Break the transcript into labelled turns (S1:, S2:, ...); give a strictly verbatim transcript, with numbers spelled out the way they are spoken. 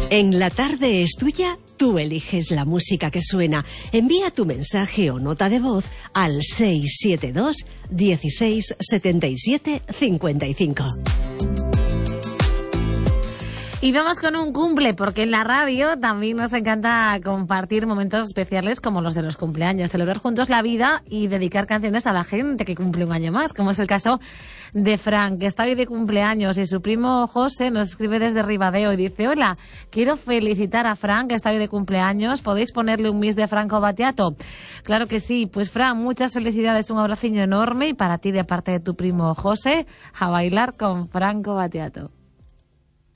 S1: En La Tarde es Tuya, tú eliges la música que suena. Envía tu mensaje o nota de voz al seis siete dos, dieciséis, setenta y siete, cincuenta y cinco.
S2: Y vamos con un cumple, porque en la radio también nos encanta compartir momentos especiales como los de los cumpleaños, celebrar juntos la vida y dedicar canciones a la gente que cumple un año más, como es el caso de Fran, que está hoy de cumpleaños, y su primo José nos escribe desde Ribadeo y dice: hola, quiero felicitar a Fran, que está hoy de cumpleaños, ¿podéis ponerle un Miss de Franco Battiato? Claro que sí. Pues Fran, muchas felicidades, un abraciño enorme, y para ti de parte de tu primo José, a bailar con Franco Battiato.